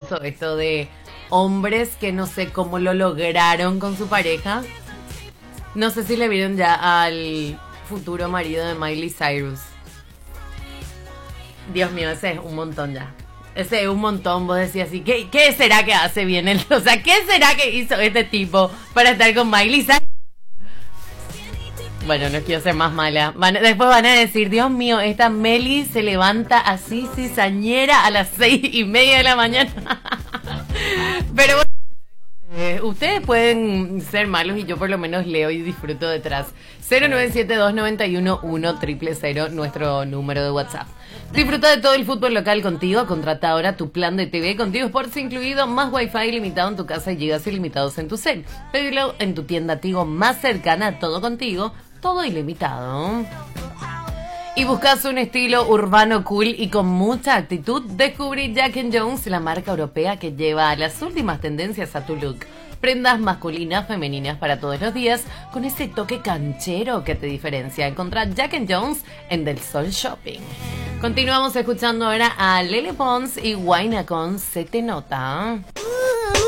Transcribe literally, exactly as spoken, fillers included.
famoso esto de hombres que no sé cómo lo lograron con su pareja. No sé si le vieron ya al futuro marido de Miley Cyrus. Dios mío, ese es un montón ya. Ese es un montón, vos decías así, ¿qué, qué será que hace bien él? O sea, ¿qué será que hizo este tipo para estar con Miley Cyrus? Bueno, no quiero ser más mala. Van, después van a decir, Dios mío, esta Meli se levanta así cizañera a las seis y media de la mañana. Pero bueno, eh, ustedes pueden ser malos y yo por lo menos leo y disfruto detrás. cero nueve siete dos nueve uno uno cero cero cero, nuestro número de WhatsApp. Disfruta de todo el fútbol local contigo. Contrata ahora tu plan de T V Contigo Sports incluido, más wifi ilimitado en tu casa y gigas ilimitados en tu cel. Pedilo en tu tienda Tigo más cercana, todo contigo, todo ilimitado. Y buscas un estilo urbano cool y con mucha actitud, descubrí Jack and Jones, la marca europea que lleva las últimas tendencias a tu look. Prendas masculinas, femeninas para todos los días, con ese toque canchero que te diferencia. Encontrá Jack and Jones en Del Sol Shopping. Continuamos escuchando ahora a Lele Pons y Wayne con Se Te Nota.